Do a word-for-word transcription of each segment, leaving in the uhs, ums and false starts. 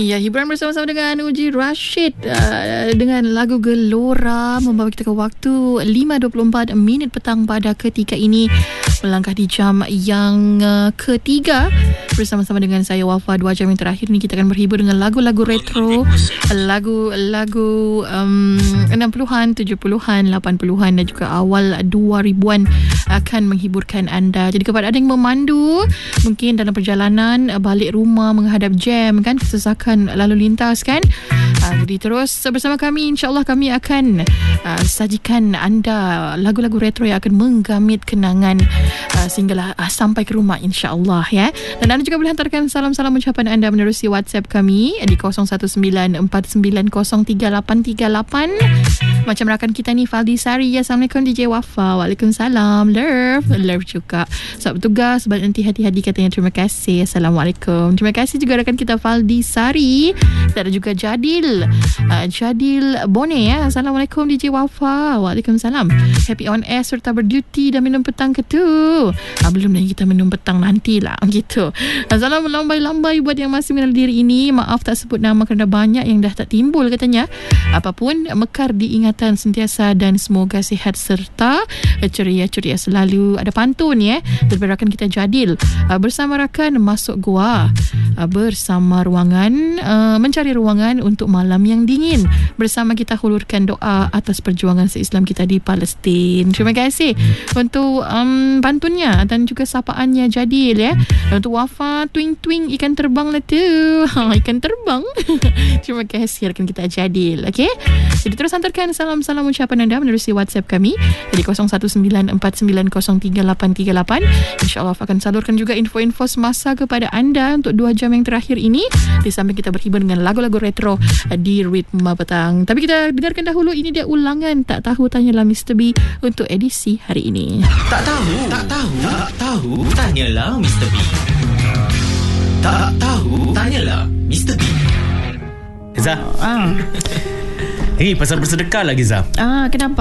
Ya, hiburan bersama-sama dengan Uji Rashid uh, dengan lagu Gelora membawa kita ke waktu lima dua puluh empat minit petang pada ketika ini, melangkah di jam yang uh, ketiga bersama-sama dengan saya Wafa. Dua jam yang terakhir ni kita akan berhibur dengan lagu-lagu retro, lagu-lagu um, enam puluhan, tujuh puluhan, lapan puluhan dan juga awal dua ribuan akan menghiburkan anda. Jadi kepada ada yang memandu mungkin dalam perjalanan balik rumah menghadap jam kan, kesesakan lalu lintas kan, uh, jadi terus bersama kami, insyaAllah kami akan uh, sajikan anda lagu-lagu retro yang akan menggamit kenangan uh, sehinggalah uh, sampai ke rumah insyaAllah ya. Dan anda juga boleh hantarkan salam-salam ucapan anda menerusi WhatsApp kami di kosong satu sembilan empat sembilan kosong tiga lapan tiga lapan. Macam rakan kita ni Faldi Sari. Assalamualaikum D J Wafa. Waalaikumsalam. Love Love juga saat bertugas sebab nanti hati-hati katanya. Terima kasih. Assalamualaikum. Terima kasih juga rakan kita Faldi Sari. Kita ada juga Jadil uh, Jadil Bone ya. Assalamualaikum D J Wafa. Waalaikumsalam. Happy on air serta berduty dan minum petang ke tu? Ah, belum lagi, kita minum petang nantilah gitu. Assalamualaikum lambai-lambai buat yang masih mengenal diri ini. Maaf tak sebut nama kerana banyak yang dah tak timbul katanya. Apapun mekar diingatan sentiasa dan semoga sihat serta ceria-ceria selalu. Ada pantun ya daripada rakan kita Jadil. Uh, bersama rakan masuk gua, uh, bersama ruangan uh, mencari ruangan untuk malam yang dingin. Bersama kita hulurkan doa atas perjuangan se-Islam kita di Palestin. Terima kasih untuk um, pantunnya dan juga sapaannya Jadil ya. Untuk Wafa, twing-twing ikan terbang lah tu. Ikan terbang. Terima kasih rakan kita Jadil. Okey. Jadi terus hantarkan salam-salam ucapan anda menerusi WhatsApp kami di kosong satu sembilan empat sembilan kosong tiga lapan tiga lapan. InsyaAllah akan salurkan juga info-info semasa kepada anda untuk dua jam yang terakhir ini, di samping kita berhibur dengan lagu-lagu retro di Ritma Petang. Tapi kita dengarkan dahulu, ini dia ulangan Tak Tahu Tanyalah Mister B untuk edisi hari ini. Tak tahu, tak tahu, tak tahu, tanyalah Mister B. Tak tahu, tanyalah Mister B. Zah. Ah. Eh, hey, pasal bersedekah lagi Zah. Ah, kenapa?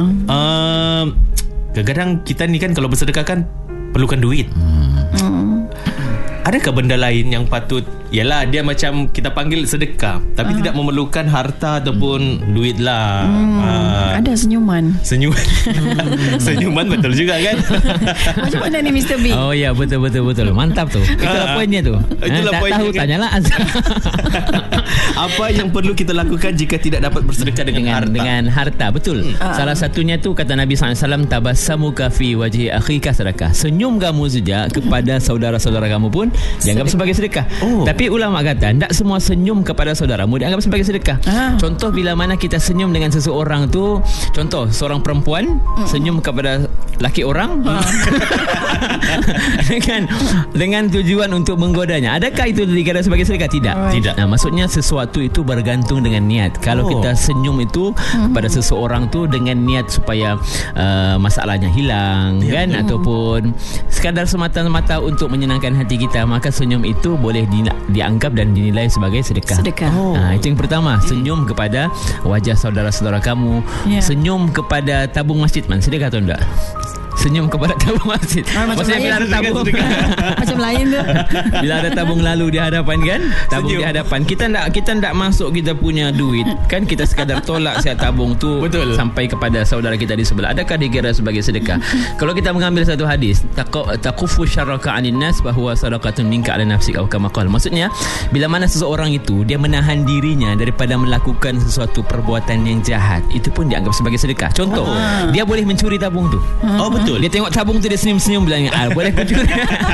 Uh, kadang-kadang kita ni kan kalau bersedekah kan perlukan duit. Hmm. Adakah benda lain yang patut, yalah dia macam kita panggil sedekah tapi uh. tidak memerlukan harta ataupun hmm. duit lah. hmm. uh, Ada senyuman. Senyuman. Senyuman betul juga kan. Macam mana ni Mister B? Oh ya, betul betul betul. Mantap tu. Itulah poinnya tu. Itulah tak poinnya tahu kan? Tanyalah apa yang perlu kita lakukan jika tidak dapat bersedekah dengan, dengan harta. Dengan harta, betul. hmm. uh. Salah satunya tu kata Nabi sallallahu alaihi wasallam, tabassamuka fi wajhi akhika sedekah. Senyum kamu saja kepada saudara-saudara kamu pun dianggap sebagai sedekah. Oh. Tapi ulama kata tak semua senyum kepada saudaramu dianggap sebagai sedekah. Ah. Contoh bila mana kita senyum dengan seseorang tu, contoh seorang perempuan mm. senyum kepada laki orang ah. dengan dengan tujuan untuk menggodanya. Adakah itu dikira sebagai sedekah? Tidak. Oh. Tidak. Nah, maksudnya sesuatu itu bergantung dengan niat. Kalau oh. kita senyum itu mm. kepada seseorang tu dengan niat supaya uh, masalahnya hilang yeah. kan, mm. ataupun sekadar semata-mata untuk menyenangkan hati kita, maka senyum itu boleh di, dianggap dan dinilai sebagai sedekah. Sedekah. Oh. Ha, itu yang pertama, senyum kepada wajah saudara-saudara kamu. Yeah. Senyum kepada tabung masjid, man sedekah atau enggak? Senyum kepada tabung masjid. Ah, macam maksudnya bila ada tabung macam lain tu. Bila ada tabung lalu di hadapan kan, tabung senyum di hadapan, kita ndak kita ndak masuk kita punya duit kan, kita sekadar tolak siap tabung tu. Betul. Sampai kepada saudara kita di sebelah. Adakah dikira sebagai sedekah? Kalau kita mengambil satu hadis, taqufu syarraka 'anin nas bahwa sadaqatun minka 'ala nafsika aw kama qala. Maksudnya bila mana seseorang itu dia menahan dirinya daripada melakukan sesuatu perbuatan yang jahat, itu pun dianggap sebagai sedekah. Contoh, oh. dia boleh mencuri tabung tu. Oh betul. Dia tengok tabung tu, dia senyum-senyum bilang, ah, boleh pencuri.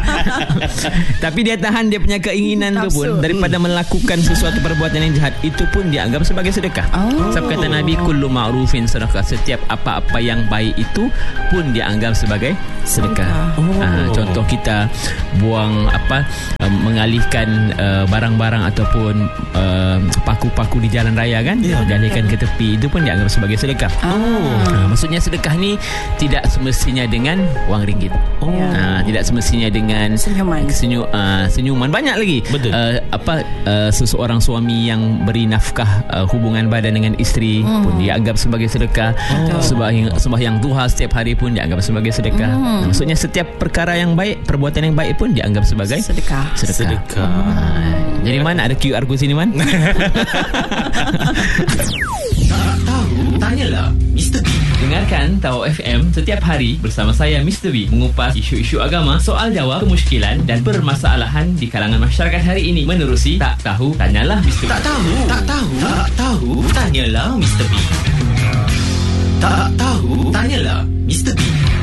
Tapi dia tahan dia punya keinginan tu pun daripada melakukan sesuatu perbuatan yang jahat, itu pun dianggap sebagai sedekah. Oh. Sebab kata Nabi, kullu ma'rufin sedekah. Setiap apa-apa yang baik itu pun dianggap sebagai sedekah. Oh. Ah, contoh kita buang apa uh, mengalihkan uh, barang-barang ataupun uh, paku-paku di jalan raya kan, yeah. dialihkan ke tepi, itu pun dianggap sebagai sedekah. Oh. Ah, maksudnya sedekah ni tidak semestinya dengan wang ringgit. Oh. Uh, tidak semestinya dengan senyuman. Senyu, uh, senyuman. Banyak lagi. Betul. Uh, apa uh, seseorang suami yang beri nafkah uh, hubungan badan dengan isteri hmm. pun dianggap sebagai sedekah. Oh. Sembahyang sembahyang duha setiap hari pun dianggap sebagai sedekah. Hmm. Nah, maksudnya setiap perkara yang baik, perbuatan yang baik pun dianggap sebagai sedekah. Sedekah. sedekah. Oh. Uh, Jadi mana ada Q R code sini, Man? Tak tahu, tanyalah Mister B. Dengarkan Tahu F M setiap hari bersama saya Mister B mengupas isu-isu agama, soal jawab, kemusykilan dan permasalahan di kalangan masyarakat hari ini menerusi Tak Tahu Tanyalah Mister B. Tak tahu, tak tahu, tak tahu, tanyalah Mister B. Tak tahu, tanyalah Mister B.